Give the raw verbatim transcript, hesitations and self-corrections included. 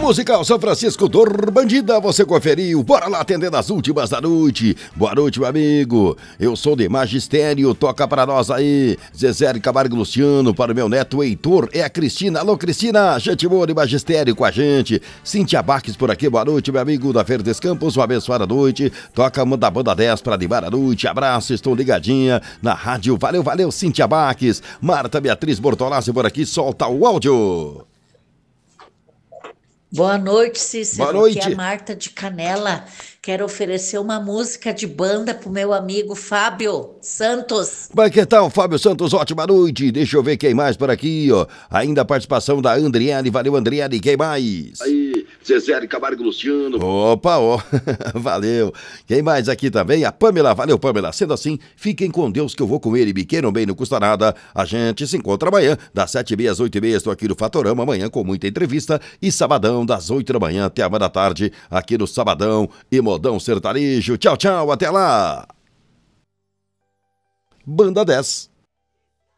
Musical São Francisco Dor Bandida, você conferiu. Bora lá atendendo as últimas da noite. Boa noite, meu amigo. Eu sou de Magistério, toca pra nós aí. Zezé Camargo Luciano, para o meu neto Heitor, é a Cristina. Alô, Cristina, gente boa de Magistério com a gente. Cintia Baques por aqui, boa noite, meu amigo da Verdes Campos, uma abençoada noite. Toca da Banda dez para animar a noite. Abraço, estou ligadinha na rádio. Valeu, valeu, Cintia Baques. Marta Beatriz Bortolassi por aqui, solta o áudio. Boa noite, Cícero. Boa noite. Aqui é a Marta de Canela. Quero oferecer uma música de banda pro meu amigo Fábio Santos. Mas que tal, Fábio Santos? Ótima noite. Deixa eu ver quem mais por aqui, ó. Ainda a participação da Andriane. Valeu, Andriane. Quem mais? Aí, Zezé Camargo Luciano. Opa, ó. Valeu. Quem mais aqui também? A Pamela. Valeu, Pamela. Sendo assim, fiquem com Deus que eu vou com ele. Me queiram bem, não custa nada. A gente se encontra amanhã, das sete e meia às oito e meia. Estou aqui no Fatorama, amanhã com muita entrevista. E sabadão, das oito da manhã até a uma da tarde, aqui no Sabadão e Modão Sertanejo. Tchau, tchau, até lá. Banda dez.